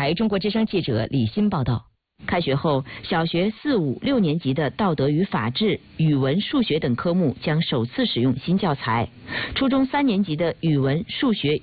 台中国之声记者李欣报道。开学后，小学4、5、6年级的道德与法治、语文、数学等科目将首次使用新教材；初中3年级的语文、数学